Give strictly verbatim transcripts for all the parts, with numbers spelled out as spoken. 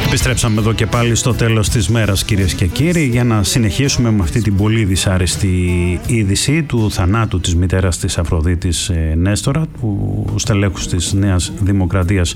Επιστρέψαμε εδώ και πάλι στο τέλος της μέρας, κυρίες και κύριοι, για να συνεχίσουμε με αυτή την πολύ δυσάρεστη είδηση του θανάτου της μητέρας της Αφροδίτης Νέστορα, του στελέχους της Νέας Δημοκρατίας,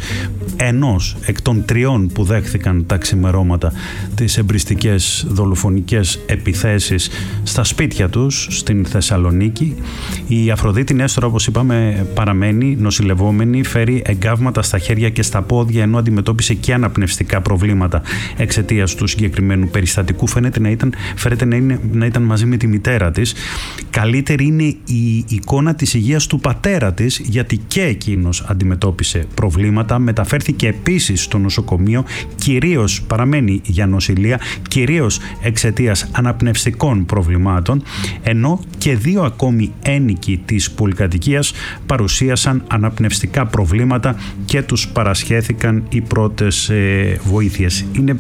ενός εκ των τριών που δέχθηκαν τα ξημερώματα τις εμπριστικές δολοφονικές επιθέσεις στα σπίτια τους στην Θεσσαλονίκη. Η Αφροδίτη Νέστορα, όπως είπαμε, παραμένει νοσηλευόμενη, φέρει εγκάβματα στα χέρια και στα πόδια, ενώ αντιμετώπισε και αναπνευστικά προβλήματα εξαιτίας του συγκεκριμένου περιστατικού. Φαίνεται να ήταν, φαίνεται να, είναι, να ήταν μαζί με τη μητέρα της. Καλύτερη είναι η εικόνα της υγείας του πατέρα της, γιατί και εκείνος αντιμετώπισε προβλήματα. Μεταφέρθηκε επίσης στο νοσοκομείο, κυρίως παραμένει για νοσηλεία, κυρίως εξαιτίας αναπνευστικών προβλημάτων, ενώ και δύο ακόμη ένοικοι της πολυκατοικίας παρουσίασαν αναπνευστικά προβλήματα και τους παρασχέθηκαν οι πρώτες ε, βοήθειες. Είναι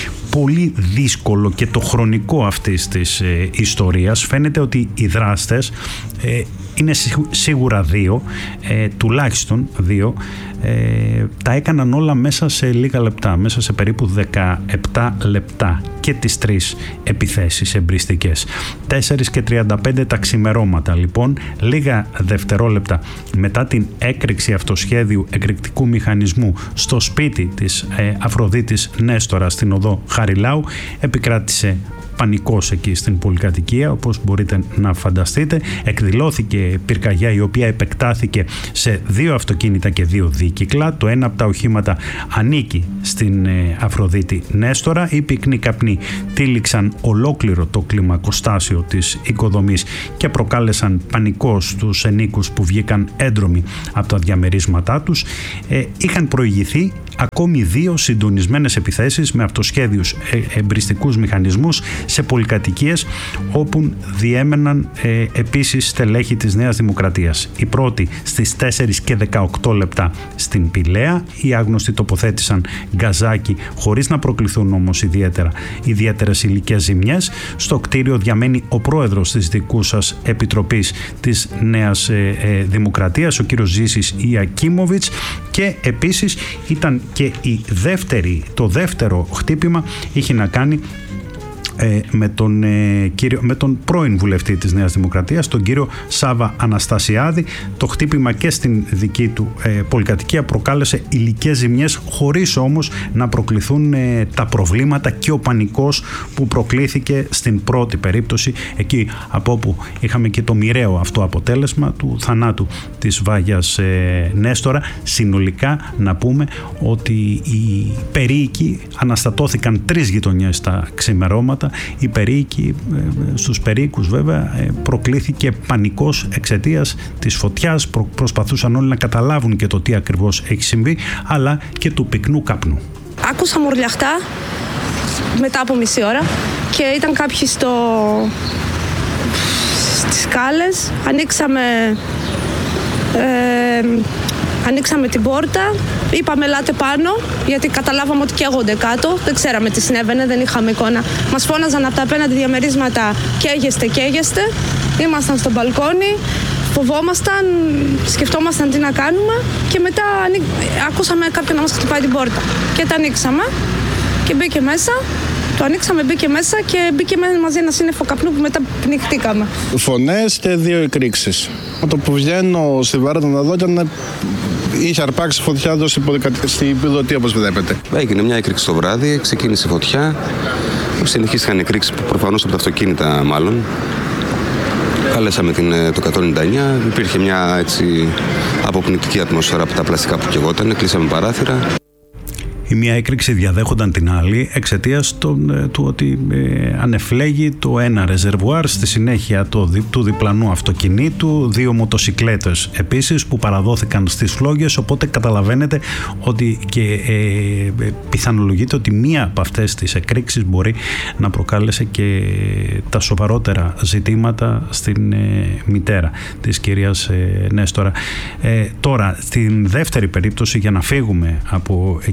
πολύ δύσκολο και το χρονικό αυτής της ε, ιστορίας. Φαίνεται ότι οι δράστες ε, είναι σίγουρα δύο, ε, τουλάχιστον δύο, ε, τα έκαναν όλα μέσα σε λίγα λεπτά, μέσα σε περίπου δεκαεπτά λεπτά, και τις τρεις επιθέσεις εμπριστικές. τέσσερα και τριάντα πέντε τα ξημερώματα, λοιπόν, λίγα δευτερόλεπτα μετά την έκρηξη αυτοσχέδιου εκρηκτικού μηχανισμού στο σπίτι της ε, Αφροδίτης Νέστορα στην οδό Χαριλάου, επικράτησε πανικός εκεί στην πολυκατοικία, όπως μπορείτε να φανταστείτε. Εκδηλώθηκε πυρκαγιά, η οποία επεκτάθηκε σε δύο αυτοκίνητα και δύο δίκυκλα. Το ένα από τα οχήματα ανήκει στην ε, Αφροδίτη Νέστορα. Οι πυκνοί καπνοί τύλιξαν ολόκληρο το κλιμακοστάσιο της οικοδομής και προκάλεσαν πανικό στους ενίκους που βγήκαν έντρομοι από τα διαμερίσματά τους. Ε, είχαν προηγηθεί ακόμη δύο συντονισμένες επιθέσεις με αυτοσχέδιους ε, εμπριστικούς μηχανισμούς σε πολυκατοικίες, όπου διέμεναν ε, επίσης στελέχη της Νέας Δημοκρατίας. Η πρώτη στις τέσσερα και δεκαοκτώ λεπτά στην Πηλαία. Οι άγνωστοι τοποθέτησαν γκαζάκι χωρίς να προκληθούν όμως ιδιαίτερα, ιδιαίτερες υλικές ζημιές. Στο κτίριο διαμένει ο πρόεδρος της δικούσας επιτροπής της Νέας ε, ε, Δημοκρατίας, ο κύριος Ζήσης Ιακίμοβιτς, και επίσης ήταν και η δεύτερη, το δεύτερο χτύπημα είχε να κάνει με τον, ε, κύριο, με τον πρώην βουλευτή της Νέας Δημοκρατίας, τον κύριο Σάβα Αναστασιάδη. Το χτύπημα και στην δική του ε, πολυκατοικία προκάλεσε υλικές ζημιές, χωρίς όμως να προκληθούν ε, τα προβλήματα και ο πανικός που προκλήθηκε στην πρώτη περίπτωση, εκεί από όπου είχαμε και το μοιραίο αυτό αποτέλεσμα του θανάτου της Βάγιας ε, Νέστορα. Συνολικά να πούμε ότι οι περίοικοι αναστατώθηκαν τρεις γειτονιές στα ξημερώματα. Οι περίοικοι, στους περίοικους βέβαια προκλήθηκε πανικός εξαιτίας της φωτιάς. Προ, προσπαθούσαν όλοι να καταλάβουν και το τι ακριβώς έχει συμβεί, αλλά και του πυκνού καπνού. Άκουσα μουρλιαχτά μετά από μισή ώρα και ήταν κάποιοι στο... στις σκάλες. Ανοίξαμε... Ε... Ανοίξαμε την πόρτα, είπαμε ελάτε πάνω, γιατί καταλάβαμε ότι καίγονται κάτω, δεν ξέραμε τι συνέβαινε, δεν είχαμε εικόνα. Μας φώναζαν από τα απέναντι διαμερίσματα καίγεστε, καίγεστε. Ήμασταν στο μπαλκόνι, φοβόμασταν, σκεφτόμασταν τι να κάνουμε και μετά ακούσαμε κάποιον να μας χτυπάει την πόρτα. Και τα ανοίξαμε και μπήκε μέσα. Το ανοίξαμε, μπήκε μέσα και μπήκε μαζί ένα σύννεφο καπνού που μετά πνιχτήκαμε. Φωνές και δύο εκρήξεις. Το που βγαίνω στη βάραντα να δω ήταν, είχε αρπάξει φωτιά εδώ στην πιλωτή, όπως βλέπετε. Έγινε μια έκρηξη το βράδυ, ξεκίνησε η φωτιά. Συνεχίστηκαν εκρήξεις προφανώς από τα αυτοκίνητα, μάλλον. Καλέσαμε την, το εκατόν ενενήντα εννιά. Υπήρχε μια έτσι αποπνικτική ατμόσφαιρα από τα πλαστικά που καιγόταν. Κλείσαμε παράθυρα. Η μία έκρηξη διαδέχονταν την άλλη εξαιτίας των, του ότι ε, ανεφλέγει το ένα ρεζερβουάρ, στη συνέχεια το, του διπλανού αυτοκινήτου, δύο μοτοσικλέτες επίσης που παραδόθηκαν στις φλόγες, οπότε καταλαβαίνετε ότι και ε, πιθανολογείται ότι μία από αυτές τις εκρήξεις μπορεί να προκάλεσε και τα σοβαρότερα ζητήματα στην ε, μητέρα της κυρίας ε, Νέστορα. Ε, τώρα, στην δεύτερη περίπτωση, για να φύγουμε από εκεί,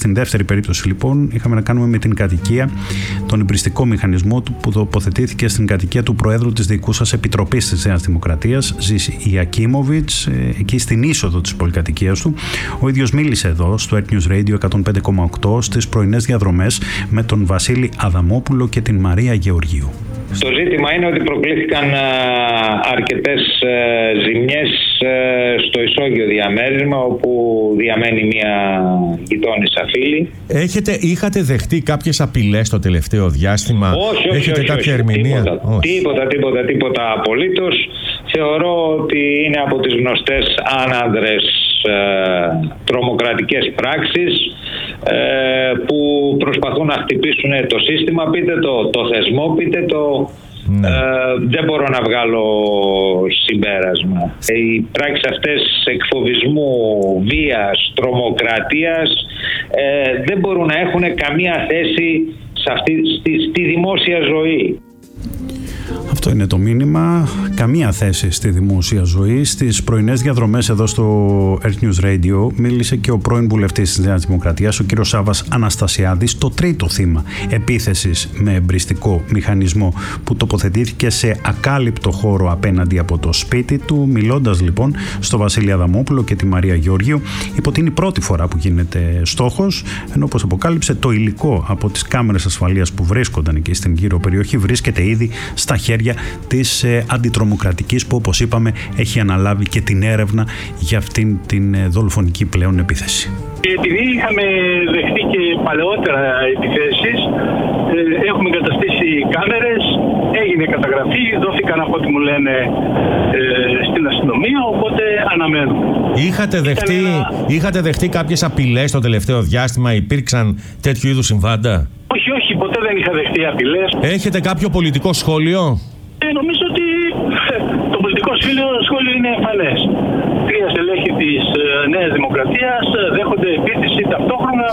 στην δεύτερη περίπτωση λοιπόν είχαμε να κάνουμε με την κατοικία, τον υβριστικό μηχανισμό του που τοποθετήθηκε στην κατοικία του Προέδρου της δικούσας Επιτροπής της Νέας Δημοκρατίας, Ζήση Ιακίμοβιτς, εκεί στην είσοδο της πολυκατοικίας του. Ο ίδιος μίλησε εδώ στο Earth News Radio εκατόν πέντε κόμμα οκτώ στις πρωινές διαδρομές με τον Βασίλη Αδαμόπουλο και την Μαρία Γεωργίου. Το ζήτημα είναι ότι προκλήθηκαν αρκετές ζημιές στο ισόγειο διαμέρισμα όπου διαμένει μια γειτόνισσα φίλη. Έχετε, είχατε δεχτεί κάποιες απειλές το τελευταίο διάστημα? Όχι, όχι, Έχετε όχι, κάποια όχι, ερμηνεία? Τίποτα, όχι. τίποτα, τίποτα, τίποτα απολύτως. Θεωρώ ότι είναι από τις γνωστές άνανδρες ε, τρομοκρατικές πράξεις ε, που προσπαθούν να χτυπήσουν το σύστημα, πείτε το, το θεσμό, πείτε το... Ναι. Ε, δεν μπορώ να βγάλω συμπέρασμα. Οι πράξεις αυτές εκφοβισμού, βίας, τρομοκρατίας ε, δεν μπορούν να έχουν καμία θέση σε αυτή, στη, στη δημόσια ζωή. Αυτό είναι το μήνυμα. Καμία θέση στη δημόσια ζωή. Στις πρωινές διαδρομές εδώ στο Earth News Radio μίλησε και ο πρώην βουλευτής της Νέας Δημοκρατίας, ο κύριος Σάββας Αναστασιάδης, το τρίτο θύμα επίθεσης με εμπριστικό μηχανισμό που τοποθετήθηκε σε ακάλυπτο χώρο απέναντι από το σπίτι του. Μιλώντας λοιπόν στο Βασίλη Αδαμόπουλο και τη Μαρία Γεωργίου, είπε ότι είναι η πρώτη φορά που γίνεται στόχος, ενώ όπως αποκάλυψε το υλικό από τις κάμερες ασφαλείας που βρίσκονταν εκεί στην γύρω περιοχή βρίσκεται ήδη στα χέρια της ε, αντιτρομοκρατικής που, όπως είπαμε, έχει αναλάβει και την έρευνα για αυτήν την ε, δολοφονική πλέον επίθεση. Επειδή είχαμε δεχτεί και παλαιότερα επιθέσεις, ε, έχουμε καταστήσει κάμερες, έγινε καταγραφή, δόθηκαν από ό,τι μου λένε ε, στην αστυνομία, οπότε αναμένουμε. Είχατε δεχτεί, ένα... είχατε δεχτεί κάποιες απειλές το τελευταίο διάστημα, υπήρξαν τέτοιου είδους συμβάντα? Όχι, όχι, ποτέ δεν είχα δεχτεί απειλές. Έχετε κάποιο πολιτικό σχόλιο? Ε, νομίζω ότι το πολιτικό σχόλιο είναι εμφανές. Τρία στελέχη της Νέας Δημοκρατίας δέχονται επίθεση ταυτόχρονα